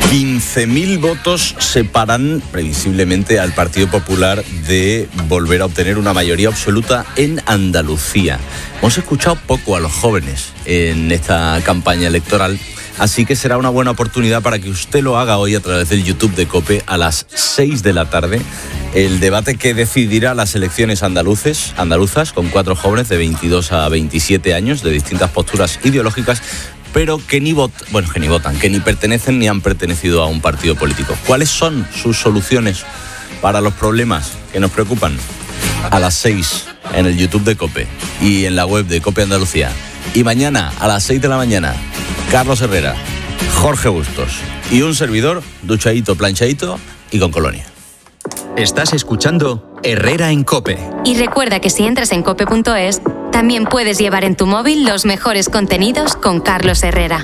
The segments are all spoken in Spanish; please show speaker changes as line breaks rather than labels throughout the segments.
15.000 votos separan previsiblemente al Partido Popular de volver a obtener una mayoría absoluta en Andalucía. Hemos escuchado poco a los jóvenes en esta campaña electoral, así que será una buena oportunidad para que usted lo haga hoy a través del YouTube de COPE a las 6 de la tarde. El debate que decidirá las elecciones andaluzas con 4 jóvenes de 22 a 27 años de distintas posturas ideológicas, pero que ni votan, que ni pertenecen ni han pertenecido a un partido político. ¿Cuáles son sus soluciones para los problemas que nos preocupan? A las 6 en el YouTube de COPE y en la web de COPE Andalucía. Y mañana a las 6 de la mañana, Carlos Herrera, Jorge Bustos y un servidor, duchadito, planchadito y con colonia.
Estás escuchando Herrera en COPE.
Y recuerda que si entras en cope.es, también puedes llevar en tu móvil los mejores contenidos con Carlos Herrera.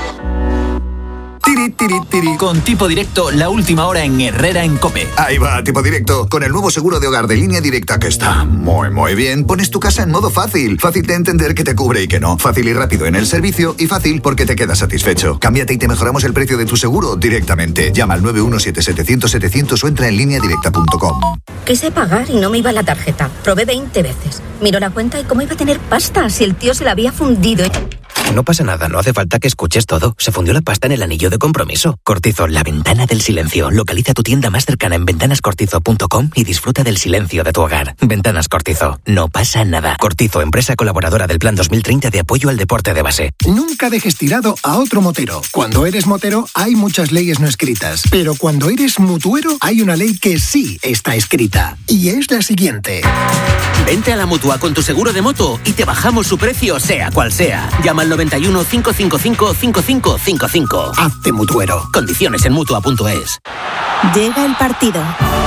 Con Tipo Directo, la última hora en Herrera en COPE.
Ahí va, Tipo Directo. Con el nuevo seguro de hogar de Línea Directa, que está muy bien, pones tu casa en modo fácil. Fácil de entender que te cubre y que no. Fácil y rápido en el servicio y fácil porque te quedas satisfecho. Cámbiate y te mejoramos el precio de tu seguro directamente. Llama al 917-700-700 o entra en lineadirecta.com.
Quise pagar y no me iba la tarjeta. Probé 20 veces. Miró la cuenta y cómo iba a tener pasta si el tío se la había fundido.
No pasa nada, no hace falta que escuches todo. Se fundió la pasta en el anillo de compromiso. Cortizo, la ventana del silencio. Localiza tu tienda más cercana en ventanascortizo.com y disfruta del silencio de tu hogar. Ventanas Cortizo. No pasa nada. Cortizo, empresa colaboradora del Plan 2030 de apoyo al deporte de base.
Nunca dejes tirado a otro motero. Cuando eres motero hay muchas leyes no escritas. Pero cuando eres mutuero hay una ley que sí está escrita. Y es la siguiente.
Vente a la Mutua con tu seguro de moto y te bajamos su precio sea cual sea. Llama al 91 555 5555.
Hazte mutuero.
Condiciones en Mutua.es.
Llega el partido.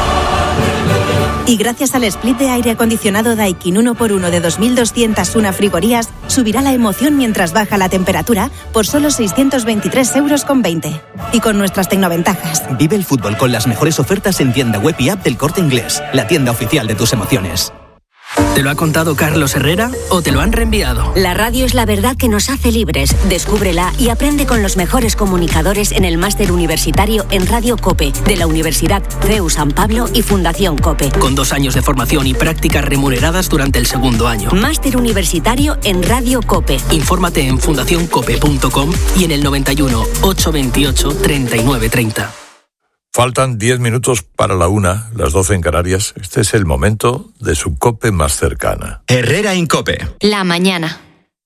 Y gracias al split de aire acondicionado Daikin 1x1 de 2.201 frigorías, subirá la emoción mientras baja la temperatura por solo 623,20 €. Y con nuestras tecnoventajas.
Vive el fútbol con las mejores ofertas en tienda web y app del Corte Inglés, la tienda oficial de tus emociones.
¿Te lo ha contado Carlos Herrera o te lo han reenviado?
La radio es la verdad que nos hace libres. Descúbrela y aprende con los mejores comunicadores en el máster universitario en Radio COPE de la Universidad CEU San Pablo y Fundación COPE.
Con 2 años de formación y prácticas remuneradas durante el segundo año.
Máster universitario en Radio COPE.
Infórmate en fundacioncope.com y en el 91 828 3930.
Faltan 10 minutos para la 1, las 12 en Canarias. Este es el momento de su COPE más cercana.
Herrera en COPE.
La mañana.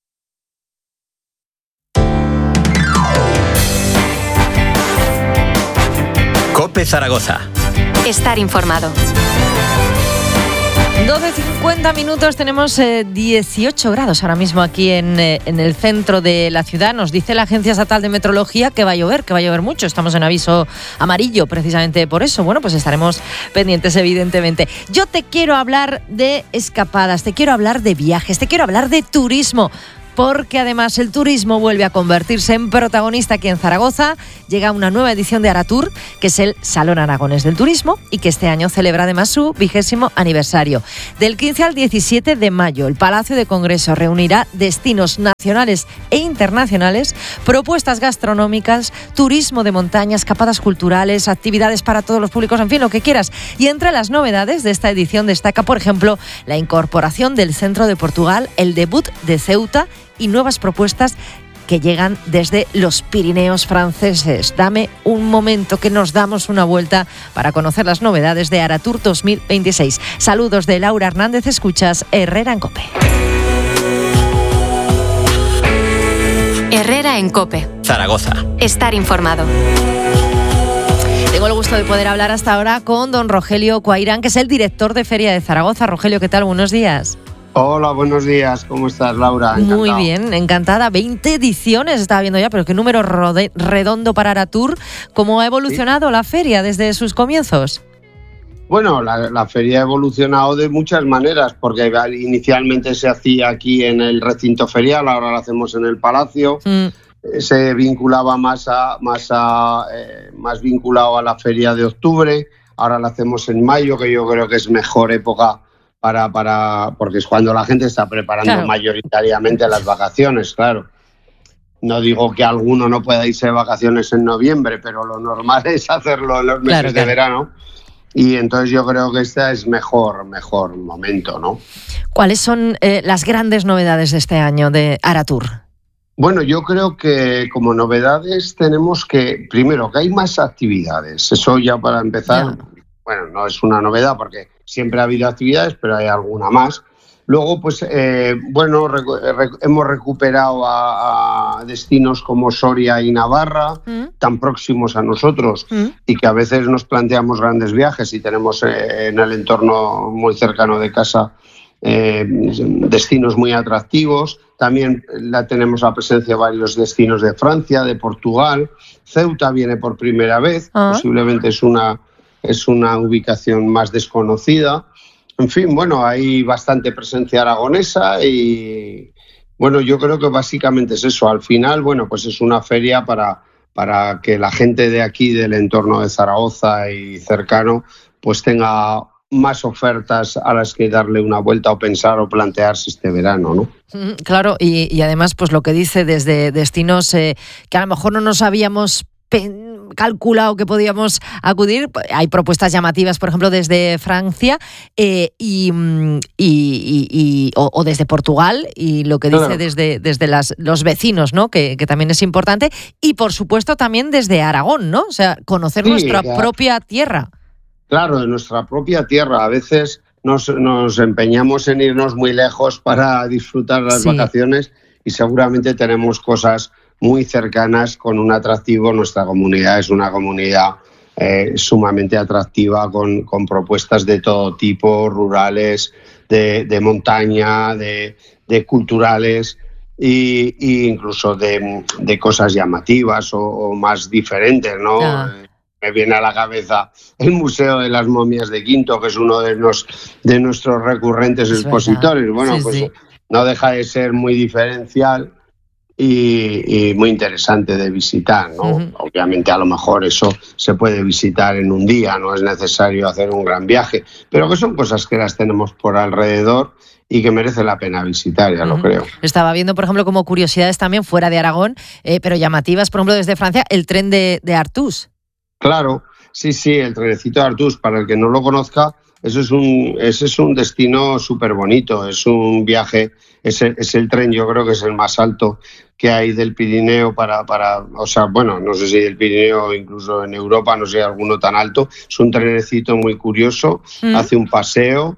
COPE Zaragoza.
Estar informado.
12:50 minutos, tenemos 18 grados ahora mismo aquí en el centro de la ciudad. Nos dice la Agencia Estatal de Meteorología que va a llover mucho. Estamos en aviso amarillo precisamente por eso. Bueno, pues estaremos pendientes evidentemente. Yo te quiero hablar de escapadas, te quiero hablar de viajes, te quiero hablar de turismo. Porque además el turismo vuelve a convertirse en protagonista aquí en Zaragoza. Llega una nueva edición de Aratur, que es el Salón Aragonés del Turismo, y que este año celebra además su 20º aniversario. Del 15 al 17 de mayo, el Palacio de Congreso reunirá destinos nacionales e internacionales, propuestas gastronómicas, turismo de montaña, escapadas culturales, actividades para todos los públicos, en fin, lo que quieras. Y entre las novedades de esta edición destaca, por ejemplo, la incorporación del Centro de Portugal, el debut de Ceuta y nuevas propuestas que llegan desde los Pirineos franceses. Dame un momento que nos damos una vuelta para conocer las novedades de Aratur 2026. Saludos de Laura Hernández, escuchas Herrera en COPE.
Herrera en COPE.
Zaragoza.
Estar informado.
Tengo el gusto de poder hablar hasta ahora con don Rogelio Cuairán, que es el director de Feria de Zaragoza. Rogelio, ¿qué tal? Buenos días.
Hola, buenos días. ¿Cómo estás, Laura? Encantado.
Muy bien, encantada. 20 ediciones estaba viendo ya, pero qué número redondo para Aratur. ¿Cómo ha evolucionado la feria desde sus comienzos?
Bueno, la feria ha evolucionado de muchas maneras, porque inicialmente se hacía aquí en el recinto ferial, ahora lo hacemos en el Palacio. Se vinculaba más vinculado a la feria de octubre, ahora la hacemos en mayo, que yo creo que es mejor época porque es cuando la gente está preparando mayoritariamente las vacaciones, claro. No digo que alguno no pueda irse de vacaciones en noviembre, pero lo normal es hacerlo en los meses de verano. Y entonces yo creo que este es mejor momento, ¿no?
¿Cuáles son las grandes novedades de este año de Aratour?
Bueno, yo creo que como novedades tenemos que, primero, que hay más actividades. Eso ya para empezar, bueno, no es una novedad porque siempre ha habido actividades, pero hay alguna más. Luego, pues, hemos recuperado a destinos como Soria y Navarra, tan próximos a nosotros, y que a veces nos planteamos grandes viajes y tenemos en el entorno muy cercano de casa destinos muy atractivos. También tenemos la presencia de varios destinos de Francia, de Portugal. Ceuta viene por primera vez, posiblemente es una ubicación más desconocida. En fin, bueno, hay bastante presencia aragonesa y, bueno, yo creo que básicamente es eso. Al final, bueno, pues es una feria para que la gente de aquí, del entorno de Zaragoza y cercano, pues tenga más ofertas a las que darle una vuelta o pensar o plantearse este verano, ¿no?
Claro, y además, pues lo que dice desde destinos que a lo mejor no nos habíamos calculado que podíamos acudir. Hay propuestas llamativas, por ejemplo, desde Francia o desde Portugal, y lo que dice desde los vecinos, ¿no? Que también es importante, y por supuesto también desde Aragón, ¿no? O sea, conocer nuestra propia tierra.
Claro, de nuestra propia tierra. A veces nos empeñamos en irnos muy lejos para disfrutar las vacaciones, y seguramente tenemos cosas muy cercanas con un atractivo. Nuestra comunidad es una comunidad sumamente atractiva, con propuestas de todo tipo, rurales, de montaña, de culturales e incluso de cosas llamativas o más diferentes, ¿no? Me viene a la cabeza el Museo de las Momias de Quinto, que es uno de nuestros recurrentes expositores. Bueno, no deja de ser muy diferencial y muy interesante de visitar, ¿no? Obviamente a lo mejor eso se puede visitar en un día, no es necesario hacer un gran viaje, pero que son cosas que las tenemos por alrededor y que merece la pena visitar, ya lo creo.
Estaba viendo, por ejemplo, como curiosidades también fuera de Aragón, pero llamativas, por ejemplo, desde Francia, el tren de Artús.
Claro, sí, el trenecito de Artús, para el que no lo conozca, ese es un destino súper bonito, es un viaje, es el tren, yo creo que es el más alto que hay del Pirineo o sea, bueno, no sé si del Pirineo, incluso en Europa, no sé, alguno tan alto. Es un trenecito muy curioso, hace un paseo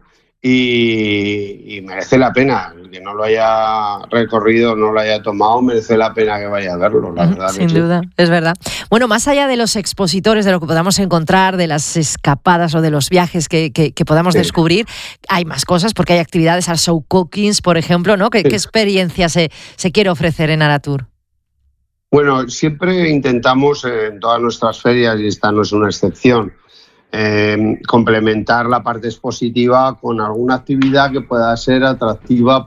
y merece la pena. El que no lo haya recorrido, no lo haya tomado, merece la pena que vaya a verlo, la verdad.
Sin duda, es verdad. Bueno, más allá de los expositores, de lo que podamos encontrar, de las escapadas o de los viajes que podamos descubrir, hay más cosas, porque hay actividades al show cookings, por ejemplo, ¿no? ¿Qué experiencia se quiere ofrecer en Aratour?
Bueno, siempre intentamos en todas nuestras ferias, y esta no es una excepción, complementar la parte expositiva con alguna actividad que pueda ser atractiva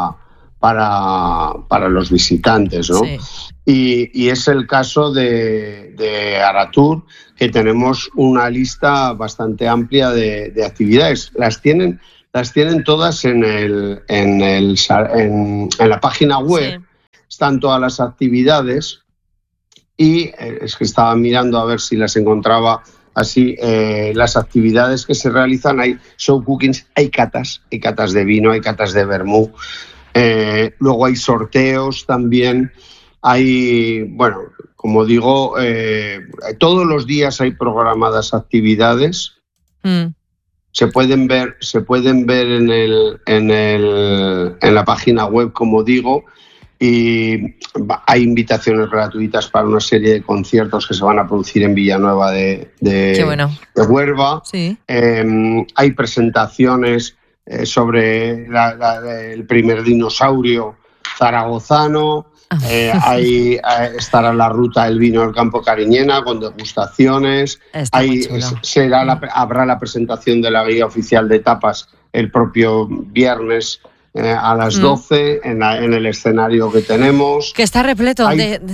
para los visitantes, ¿no? Sí. Y es el caso de Aratour, que tenemos una lista bastante amplia de actividades. Las tienen todas en la página web. Sí. Están todas las actividades, y es que estaba mirando a ver si las encontraba. Así, las actividades que se realizan, hay show cookings, hay catas de vino, hay catas de vermú, luego hay sorteos también, hay, bueno, como digo, todos los días hay programadas actividades, se pueden ver en la página web, como digo, y hay invitaciones gratuitas para una serie de conciertos que se van a producir en Villanueva de Huelva. Sí. Hay presentaciones sobre el primer dinosaurio zaragozano. Estará la ruta del vino del Campo Cariñena con degustaciones. Habrá la presentación de la guía oficial de tapas el propio viernes a las 12 en el escenario que tenemos.
Que está repleto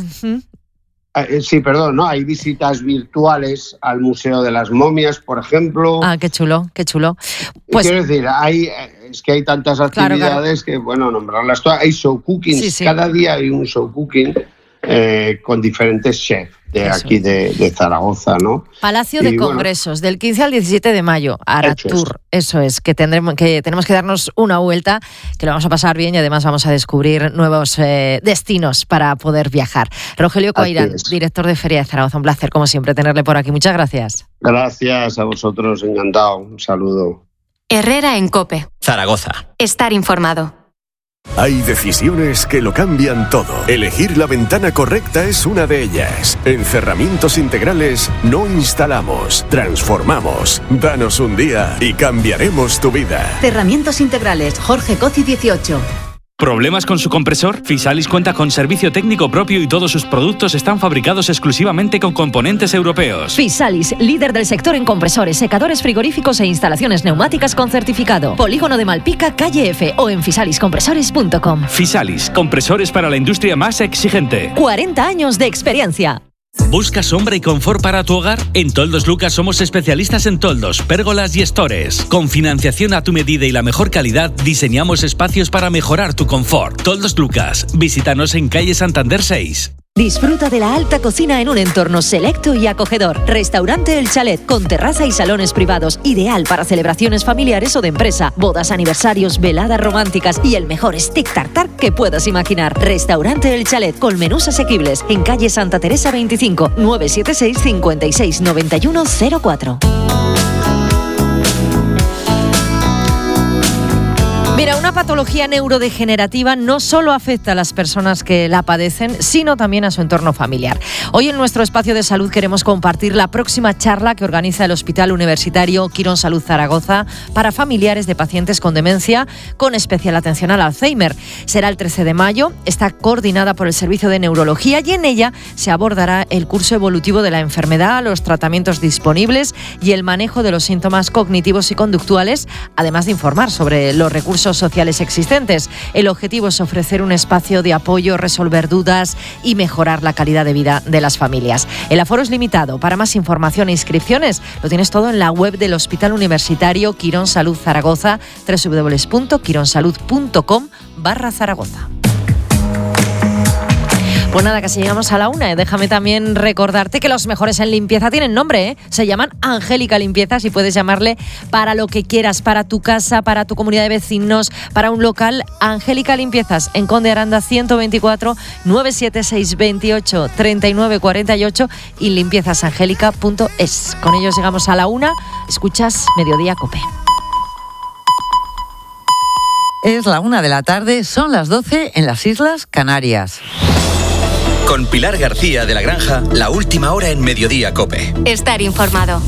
Sí, perdón, ¿no? Hay visitas virtuales al Museo de las Momias, por ejemplo.
Ah, qué chulo.
Pues, quiero decir, es que hay tantas actividades que, bueno, nombrarlas todas. Hay show cooking, cada día hay un show cooking. con diferentes chefs de aquí de Zaragoza, ¿no?
Palacio de Congresos, del 15 al 17 de mayo, Aratur. Eso es, que tenemos que darnos una vuelta, que lo vamos a pasar bien y además vamos a descubrir nuevos destinos para poder viajar. Rogelio Coairán, director de Feria de Zaragoza, un placer como siempre tenerle por aquí. Muchas gracias.
Gracias a vosotros, encantado. Un saludo.
Herrera en COPE.
Zaragoza.
Estar informado.
Hay decisiones que lo cambian todo. Elegir la ventana correcta es una de ellas. En Cerramientos Integrales no instalamos, transformamos. Danos un día y cambiaremos tu vida.
Cerramientos Integrales, Jorge Coci 18.
¿Problemas con su compresor? Fisalis cuenta con servicio técnico propio y todos sus productos están fabricados exclusivamente con componentes europeos.
Fisalis, líder del sector en compresores, secadores frigoríficos e instalaciones neumáticas con certificado. Polígono de Malpica, calle F o en fisaliscompresores.com.
Fisalis, compresores para la industria más exigente.
40 años de experiencia.
¿Buscas sombra y confort para tu hogar? En Toldos Lucas somos especialistas en toldos, pérgolas y estores. Con financiación a tu medida y la mejor calidad, diseñamos espacios para mejorar tu confort. Toldos Lucas, visítanos en calle Santander 6.
Disfruta de la alta cocina en un entorno selecto y acogedor. Restaurante El Chalet, con terraza y salones privados, ideal para celebraciones familiares o de empresa, bodas, aniversarios, veladas románticas y el mejor steak tartar que puedas imaginar. Restaurante El Chalet, con menús asequibles, en calle Santa Teresa 25, 976 56 91 04.
Mira, una patología neurodegenerativa no solo afecta a las personas que la padecen, sino también a su entorno familiar. Hoy en nuestro espacio de salud queremos compartir la próxima charla que organiza el Hospital Universitario Quirón Salud Zaragoza para familiares de pacientes con demencia, con especial atención al Alzheimer. Será el 13 de mayo, está coordinada por el Servicio de Neurología y en ella se abordará el curso evolutivo de la enfermedad, los tratamientos disponibles y el manejo de los síntomas cognitivos y conductuales, además de informar sobre los recursos sociales existentes. El objetivo es ofrecer un espacio de apoyo, resolver dudas y mejorar la calidad de vida de las familias. El aforo es limitado. Para más información e inscripciones lo tienes todo en la web del Hospital Universitario Quirón Salud Zaragoza, www.quironsalud.com/Zaragoza. Pues nada, casi llegamos a la 1. Déjame también recordarte que los mejores en limpieza tienen nombre, ¿eh? Se llaman Angélica Limpiezas y puedes llamarle para lo que quieras, para tu casa, para tu comunidad de vecinos, para un local. Angélica Limpiezas, en Conde Aranda 124, 976 28 39 48 y limpiezasangélica.es. Con ellos llegamos a la 1. Escuchas Mediodía COPE.
Es la 1 de la tarde, son las 12 en las Islas Canarias.
Con Pilar García de la Granja, la última hora en Mediodía COPE.
Estar informado.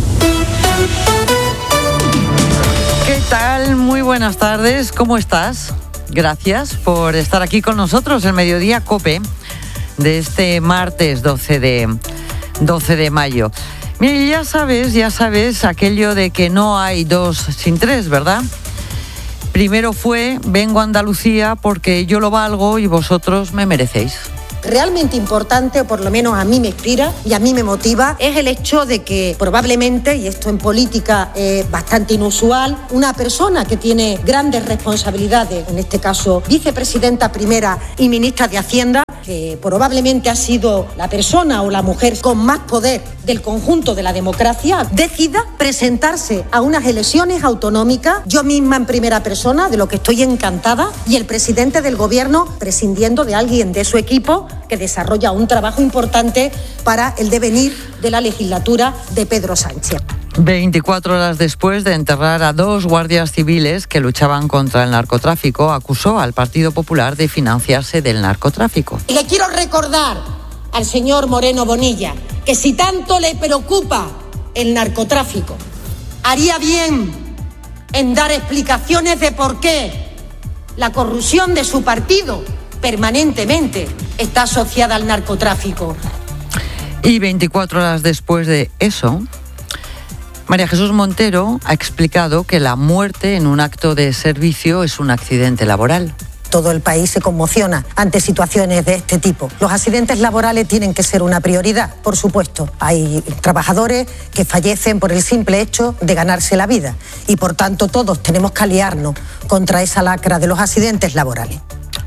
¿Qué tal? Muy buenas tardes, ¿cómo estás? Gracias por estar aquí con nosotros en Mediodía COPE de este martes 12 de mayo. Mira, ya sabes aquello de que no hay dos sin tres, ¿verdad? Primero fue, vengo a Andalucía porque yo lo valgo y vosotros me merecéis.
Realmente importante, o por lo menos a mí me inspira y a mí me motiva, es el hecho de que probablemente, y esto en política es bastante inusual, una persona que tiene grandes responsabilidades, en este caso vicepresidenta primera y ministra de Hacienda, que probablemente ha sido la persona o la mujer con más poder del conjunto de la democracia, decida presentarse a unas elecciones autonómicas, yo misma en primera persona, de lo que estoy encantada, y el presidente del gobierno prescindiendo de alguien de su equipo que desarrolla un trabajo importante para el devenir de la legislatura de Pedro Sánchez.
24 horas después de enterrar a 2 guardias civiles que luchaban contra el narcotráfico, acusó al Partido Popular de financiarse del narcotráfico.
Y le quiero recordar al señor Moreno Bonilla que si tanto le preocupa el narcotráfico, haría bien en dar explicaciones de por qué la corrupción de su partido permanentemente está asociada al narcotráfico.
Y 24 horas después de eso, María Jesús Montero ha explicado que la muerte en un acto de servicio es un accidente laboral.
Todo el país se conmociona ante situaciones de este tipo. Los accidentes laborales tienen que ser una prioridad, por supuesto. Hay trabajadores que fallecen por el simple hecho de ganarse la vida y por tanto todos tenemos que aliarnos contra esa lacra de los accidentes laborales.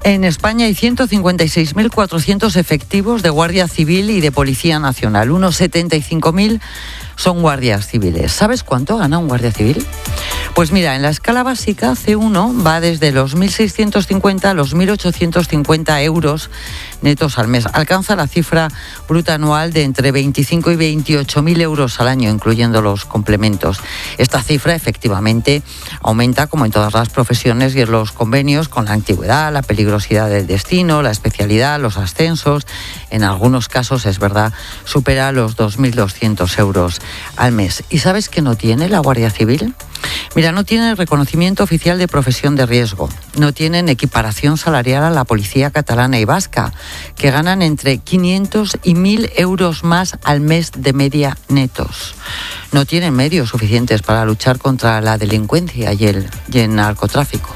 En España hay 156.400 efectivos de Guardia Civil y de Policía Nacional. Unos 75.000 son guardias civiles. ¿Sabes cuánto gana un guardia civil? Pues mira, en la escala básica C1 va desde los 1.650 a los 1.850 euros netos al mes. Alcanza la cifra bruta anual de entre 25 y 28.000 euros al año, incluyendo los complementos. Esta cifra efectivamente aumenta, como en todas las profesiones y en los convenios, con la antigüedad, la peligrosidad del destino, la especialidad, los ascensos. En algunos casos, es verdad, supera los 2.200 euros al mes. ¿Y sabes qué no tiene la Guardia Civil? Mira, no tienen reconocimiento oficial de profesión de riesgo, no tienen equiparación salarial a la policía catalana y vasca, que ganan entre 500 y 1.000 euros más al mes de media netos. No tienen medios suficientes para luchar contra la delincuencia y el narcotráfico.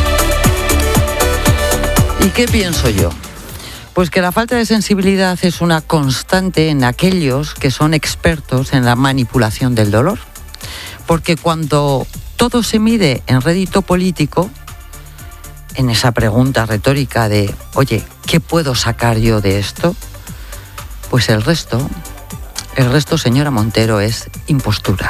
¿Y qué pienso yo? Pues que la falta de sensibilidad es una constante en aquellos que son expertos en la manipulación del dolor. Porque cuando todo se mide en rédito político, en esa pregunta retórica de, oye, ¿qué puedo sacar yo de esto? Pues el resto, señora Montero, es impostura.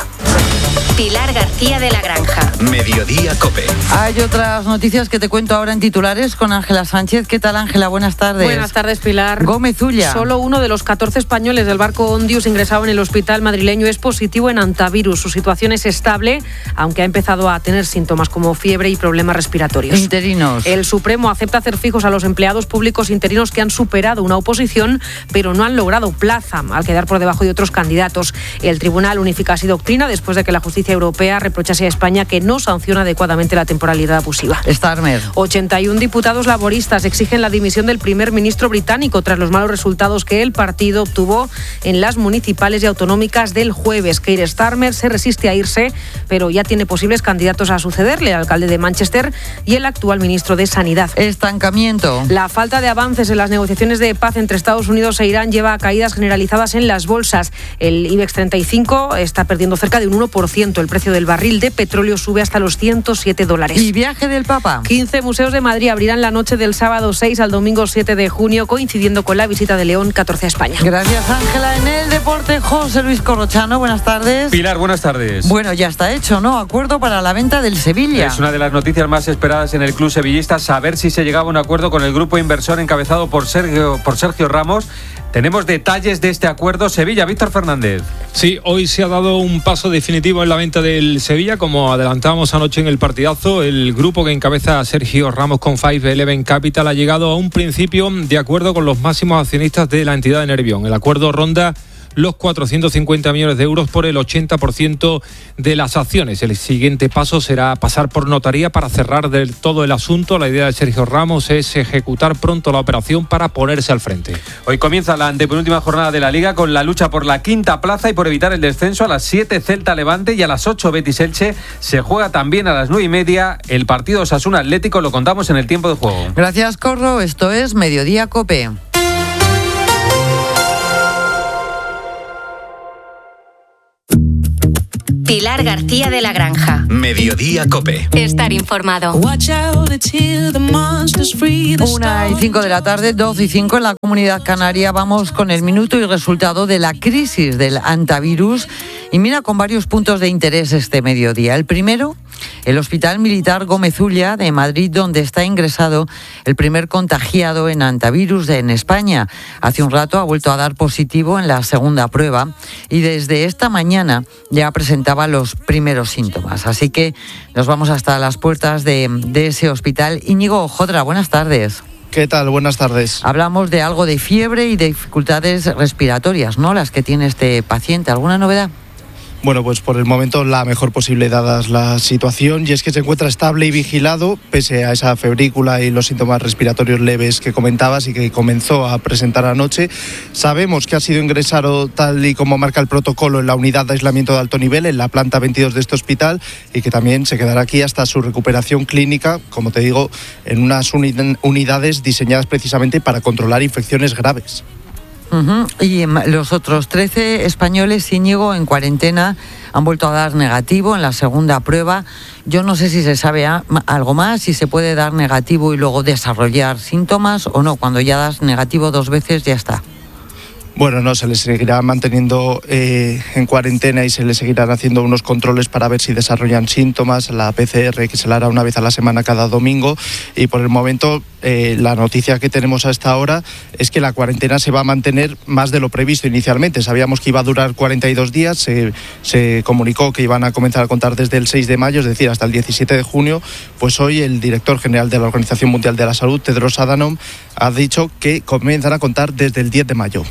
Pilar García de la Granja.
Mediodía COPE.
Hay otras noticias que te cuento ahora en titulares con Ángela Sánchez. ¿Qué tal, Ángela? Buenas tardes.
Buenas tardes, Pilar.
Gómez Ulla.
Solo uno de los 14 españoles del barco Ondius ingresado en el hospital madrileño es positivo en hantavirus. Su situación es estable, aunque ha empezado a tener síntomas como fiebre y problemas respiratorios.
Interinos.
El Supremo acepta hacer fijos a los empleados públicos interinos que han superado una oposición, pero no han logrado plaza, al quedar por debajo de otros candidatos. El Tribunal unifica así doctrina después de que la justicia europea reprochase a España que no sanciona adecuadamente la temporalidad abusiva.
Starmer.
81 diputados laboristas exigen la dimisión del primer ministro británico tras los malos resultados que el partido obtuvo en las municipales y autonómicas del jueves. Keir Starmer se resiste a irse, pero ya tiene posibles candidatos a sucederle, el alcalde de Manchester y el actual ministro de Sanidad.
Estancamiento.
La falta de avances en las negociaciones de paz entre Estados Unidos e Irán lleva a caídas generalizadas en las bolsas. El IBEX 35 está perdiendo cerca de un 1%. El precio del barril de petróleo sube hasta los $107.
¿Y viaje del Papa?
15 museos de Madrid abrirán la noche del sábado 6 al domingo 7 de junio, coincidiendo con la visita de León XIV a España.
Gracias, Ángela. En el deporte, José Luis Corrochano, buenas tardes.
Pilar, buenas tardes.
Bueno, ya está hecho, ¿no? Acuerdo para la venta del Sevilla.
Es una de las noticias más esperadas en el club sevillista, saber si se llegaba a un acuerdo con el grupo inversor encabezado por Sergio Ramos. Tenemos detalles de este acuerdo. Sevilla, Víctor Fernández.
Sí, hoy se ha dado un paso definitivo en la venta del Sevilla, como adelantábamos anoche en el partidazo. El grupo que encabeza Sergio Ramos con 511 Capital ha llegado a un principio de acuerdo con los máximos accionistas de la entidad de Nervión. El acuerdo ronda los 450 millones de euros por el 80% de las acciones. El siguiente paso será pasar por notaría para cerrar del todo el asunto. La idea de Sergio Ramos es ejecutar pronto la operación para ponerse al frente.
Hoy comienza la antepenúltima jornada de la Liga con la lucha por la quinta plaza y por evitar el descenso. A las 7 Celta Levante y a las 8 Betis Elche. Se juega también a las 9:30 el partido Osasuna Atlético. Lo contamos en el tiempo de juego.
Gracias, Corro. Esto es Mediodía COPE.
Pilar García de la Granja.
Mediodía COPE.
Estar informado.
1:05 de la tarde, 12:05 en la Comunidad Canaria. Vamos con el minuto y resultado de la crisis del hantavirus. Y mira, con varios puntos de interés este mediodía. El primero, el Hospital Militar Gómez Ulla de Madrid, donde está ingresado el primer contagiado en hantavirus en España. Hace un rato ha vuelto a dar positivo en la segunda prueba y desde esta mañana ya presentaba los primeros síntomas. Así que nos vamos hasta las puertas de ese hospital. Íñigo Jodra, buenas tardes.
¿Qué tal? Buenas tardes.
Hablamos de algo de fiebre y de dificultades respiratorias, ¿no? Las que tiene este paciente. ¿Alguna novedad?
Bueno, pues por el momento la mejor posible dada la situación, y es que se encuentra estable y vigilado pese a esa febrícula y los síntomas respiratorios leves que comentabas y que comenzó a presentar anoche. Sabemos que ha sido ingresado tal y como marca el protocolo en la unidad de aislamiento de alto nivel, en la planta 22 de este hospital, y que también se quedará aquí hasta su recuperación clínica, como te digo, en unas unidades diseñadas precisamente para controlar infecciones graves.
Y los otros 13 españoles, Íñigo, en cuarentena, han vuelto a dar negativo en la segunda prueba. Yo no sé si se sabe algo más, si se puede dar negativo y luego desarrollar síntomas o no. Cuando ya das negativo 2 veces ya está.
Bueno, no, se les seguirá manteniendo en cuarentena y se les seguirán haciendo unos controles para ver si desarrollan síntomas, la PCR, que se la hará una vez a la semana cada domingo, y por el momento la noticia que tenemos a esta hora es que la cuarentena se va a mantener más de lo previsto inicialmente. Sabíamos que iba a durar 42 días, se comunicó que iban a comenzar a contar desde el 6 de mayo, es decir, hasta el 17 de junio, pues hoy el director general de la Organización Mundial de la Salud, Tedros Adhanom, ha dicho que comienzan a contar desde el 10 de mayo.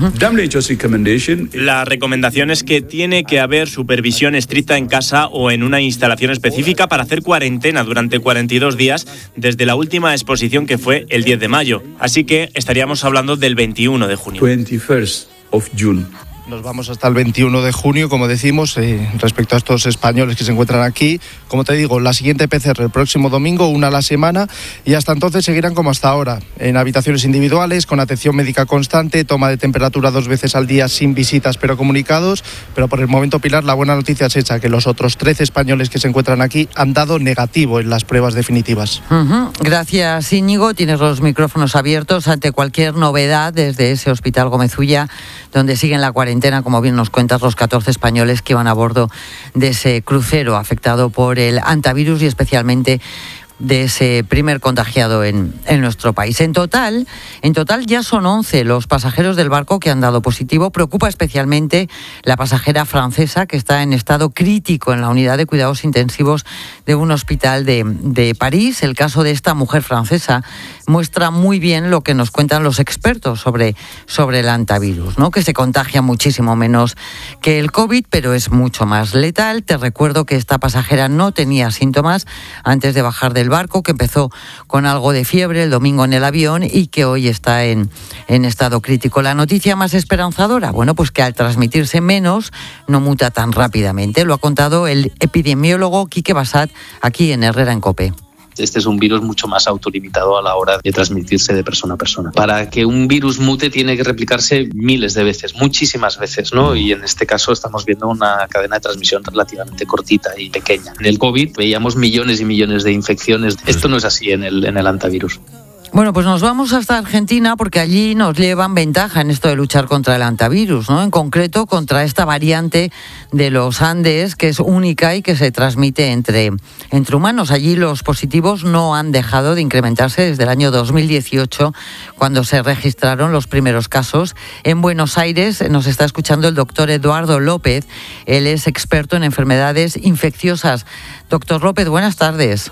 La recomendación es que tiene que haber supervisión estricta en casa o en una instalación específica para hacer cuarentena durante 42 días desde la última exposición, que fue el 10 de mayo. Así que estaríamos hablando del 21 de junio.
21st of June. Nos vamos hasta el 21 de junio, como decimos, respecto a estos españoles que se encuentran aquí. Como te digo, la siguiente PCR el próximo domingo, 1 a la semana, y hasta entonces seguirán como hasta ahora, en habitaciones individuales, con atención médica constante, toma de temperatura 2 veces al día, sin visitas pero comunicados. Pero por el momento, Pilar, la buena noticia es esa, que los otros 13 españoles que se encuentran aquí han dado negativo en las pruebas definitivas.
Gracias, Íñigo. Tienes los micrófonos abiertos ante cualquier novedad desde ese Hospital Gómez Ulla, donde siguen la cuarentena, como bien nos cuentas, los 14 españoles que iban a bordo de ese crucero afectado por el hantavirus y especialmente de ese primer contagiado en nuestro país. En total ya son 11 los pasajeros del barco que han dado positivo. Preocupa especialmente la pasajera francesa, que está en estado crítico en la unidad de cuidados intensivos de un hospital de París. El caso de esta mujer francesa muestra muy bien lo que nos cuentan los expertos sobre el hantavirus, ¿no? Que se contagia muchísimo menos que el COVID, pero es mucho más letal. Te recuerdo que esta pasajera no tenía síntomas antes de bajar del barco, que empezó con algo de fiebre el domingo en el avión y que hoy está en estado crítico. La noticia más esperanzadora, bueno, pues que al transmitirse menos no muta tan rápidamente. Lo ha contado el epidemiólogo Quique Bassat aquí en Herrera en COPE.
Este es un virus mucho más autolimitado a la hora de transmitirse de persona a persona. Para que un virus mute tiene que replicarse miles de veces, muchísimas veces, ¿no? Y en este caso estamos viendo una cadena de transmisión relativamente cortita y pequeña. En el COVID veíamos millones y millones de infecciones. Esto no es así en el hantavirus.
Bueno, pues nos vamos hasta Argentina porque allí nos llevan ventaja en esto de luchar contra el hantavirus, ¿no? En concreto contra esta variante de los Andes, que es única y que se transmite entre humanos. Allí los positivos no han dejado de incrementarse desde el año 2018, cuando se registraron los primeros casos. En Buenos Aires nos está escuchando el doctor Eduardo López. Él es experto en enfermedades infecciosas. Doctor López, buenas tardes.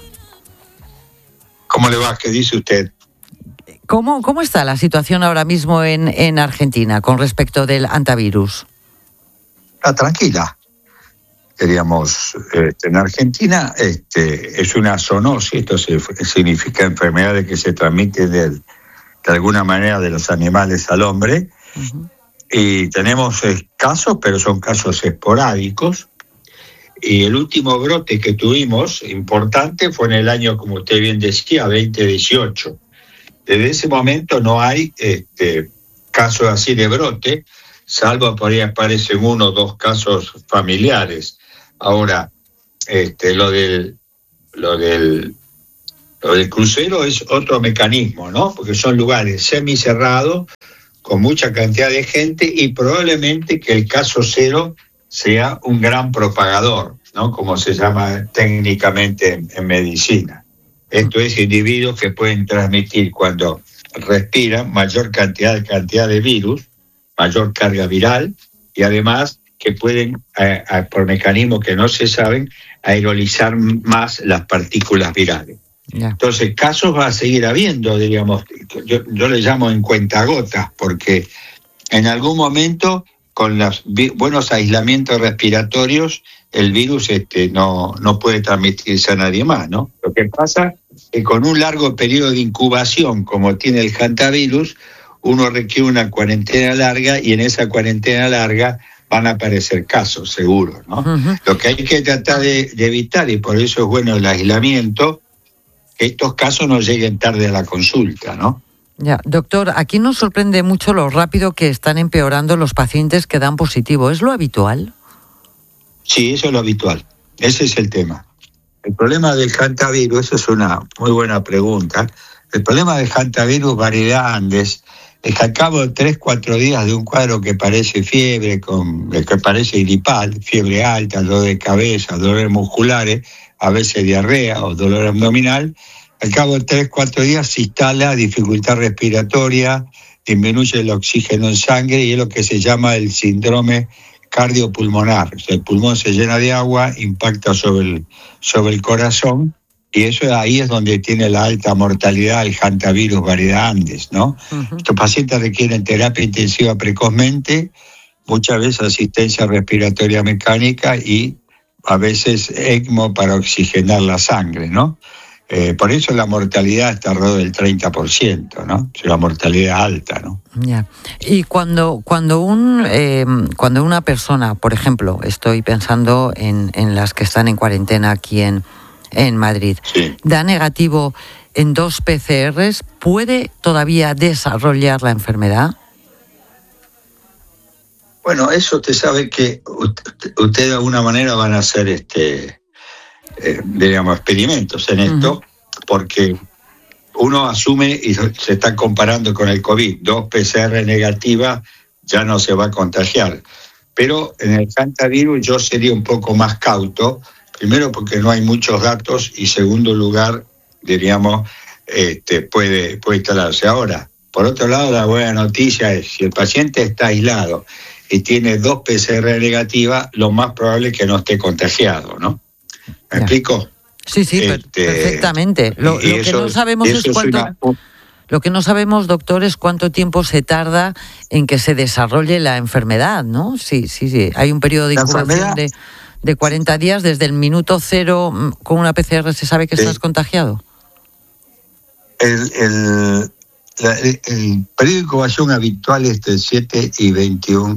¿Cómo le va? ¿Qué dice usted?
¿Cómo está la situación ahora mismo en Argentina con respecto del hantavirus?
Tranquila. Queríamos, en Argentina es una zoonosis, esto significa enfermedades que se transmiten de alguna manera de los animales al hombre. Uh-huh. Y tenemos casos, pero son casos esporádicos. Y el último brote que tuvimos, importante, fue en el año, como usted bien decía, 2018. Desde ese momento no hay casos así de brote, salvo por ahí aparecen 1 o 2 casos familiares. Ahora, lo del crucero es otro mecanismo, ¿no? Porque son lugares semicerrados, con mucha cantidad de gente, y probablemente que el caso cero sea un gran propagador, ¿no? Como se llama técnicamente en medicina. Esto es, individuos que pueden transmitir cuando respiran mayor cantidad de virus, mayor carga viral, y además que pueden, por mecanismos que no se saben, aerolizar más las partículas virales. Yeah. Entonces, casos va a seguir habiendo, diríamos, yo le llamo en cuentagotas, porque en algún momento, con los buenos aislamientos respiratorios, el virus no puede transmitirse a nadie más, ¿no? Lo que pasa es que con un largo periodo de incubación, como tiene el hantavirus, uno requiere una cuarentena larga, y en esa cuarentena larga van a aparecer casos, seguro, ¿no? Uh-huh. Lo que hay que tratar de evitar, y por eso es bueno el aislamiento, que estos casos no lleguen tarde a la consulta, ¿no?
Ya, doctor, aquí nos sorprende mucho lo rápido que están empeorando los pacientes que dan positivo. ¿Es lo habitual?
Sí, eso es lo habitual. Ese es el tema. El problema del hantavirus, eso es una muy buena pregunta. El problema del hantavirus variedad Andes es que al cabo de 3-4 días de un cuadro que parece fiebre, que parece gripal, fiebre alta, dolor de cabeza, dolores musculares, a veces diarrea o dolor abdominal, al cabo de 3-4 días se instala dificultad respiratoria, disminuye el oxígeno en sangre y es lo que se llama el síndrome cardiopulmonar. O sea, el pulmón se llena de agua, impacta sobre el corazón y eso ahí es donde tiene la alta mortalidad el hantavirus variedad Andes, ¿no? Uh-huh. Estos pacientes requieren terapia intensiva precozmente, muchas veces asistencia respiratoria mecánica y a veces ECMO para oxigenar la sangre, ¿no? Por eso la mortalidad está alrededor del 30%, ¿no? Es una mortalidad alta, ¿no?
Ya. Y cuando una persona, por ejemplo, estoy pensando en las que están en cuarentena aquí en Madrid, sí, da negativo en 2 PCRs, ¿puede todavía desarrollar la enfermedad?
Bueno, eso usted sabe que usted de alguna manera van a hacer digamos, experimentos en esto, porque uno asume y se está comparando con el COVID, 2 PCR negativas ya no se va a contagiar, pero en el hantavirus yo sería un poco más cauto, primero porque no hay muchos datos y segundo lugar, diríamos, puede instalarse. Ahora, por otro lado, la buena noticia es, si el paciente está aislado y tiene 2 PCR negativas, lo más probable es que no esté contagiado, ¿no? ¿Me explico?
Sí, perfectamente. Lo que no sabemos es cuánto... Lo que no sabemos, doctor, es cuánto tiempo se tarda en que se desarrolle la enfermedad, ¿no? Sí. Hay un periodo de incubación de 40 días. Desde el minuto 0 con una PCR se sabe que estás contagiado.
El periodo de incubación habitual es de 7 y 21,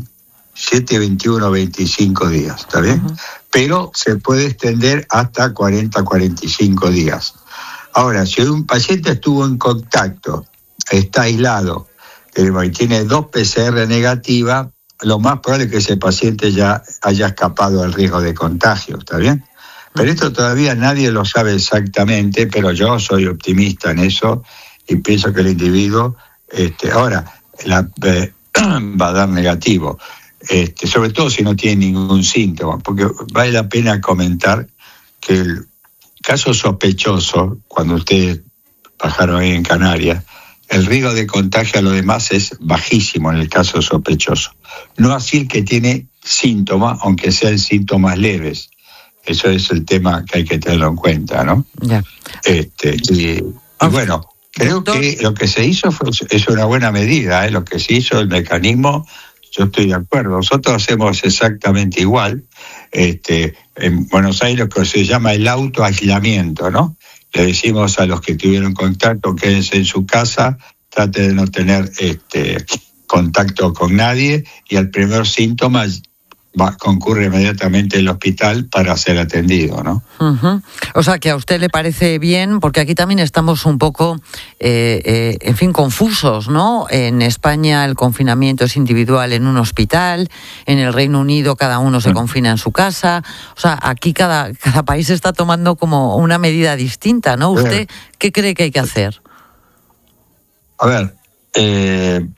25 días, ¿está bien? Uh-huh. Pero se puede extender hasta 40-45 días. Ahora, si un paciente estuvo en contacto, está aislado, y tiene 2 PCR negativas, lo más probable es que ese paciente ya haya escapado del riesgo de contagio, ¿está bien? Pero esto todavía nadie lo sabe exactamente, pero yo soy optimista en eso y pienso que el individuo ahora va a dar negativo, sobre todo si no tiene ningún síntoma, porque vale la pena comentar que el caso sospechoso, cuando ustedes bajaron ahí en Canarias, el riesgo de contagio a los demás es bajísimo en el caso sospechoso. No así el que tiene síntomas, aunque sean síntomas leves. Eso es el tema que hay que tenerlo en cuenta, ¿no?
Ya.
Y bueno, creo que lo que se hizo es una buena medida, lo que se hizo, el mecanismo, yo estoy de acuerdo. Nosotros hacemos exactamente igual. En Buenos Aires lo que se llama el autoaislamiento, ¿no? Le decimos a los que tuvieron contacto, quédense en su casa, trate de no tener contacto con nadie y al primer síntoma concurre inmediatamente al hospital para ser atendido, ¿no?
Uh-huh. O sea, que a usted le parece bien, porque aquí también estamos un poco, confusos, ¿no? En España el confinamiento es individual en un hospital, en el Reino Unido cada uno se confina en su casa, o sea, aquí cada país está tomando como una medida distinta, ¿no? ¿Usted qué cree que hay que hacer?
A ver,